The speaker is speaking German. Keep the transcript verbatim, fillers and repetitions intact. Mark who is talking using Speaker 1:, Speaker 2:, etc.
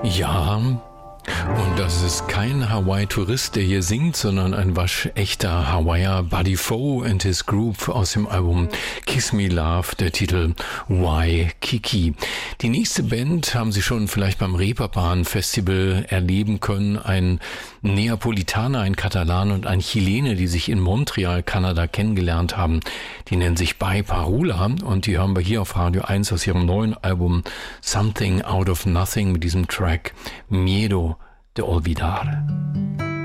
Speaker 1: Ja, und das ist kein Hawaii-Tourist, der hier singt, sondern ein waschechter Hawaiier, Buddy Fo and his Group aus dem Album Kiss Me Love, der Titel Waikiki. Die nächste Band haben Sie schon vielleicht beim Reeperbahn Festival erleben können. Ein Neapolitaner, ein Katalan und ein Chilene, die sich in Montreal, Kanada kennengelernt haben. Die nennen sich By Parula und die hören wir hier auf Radio eins aus ihrem neuen Album Something Out of Nothing mit diesem Track Miedo de Olvidar.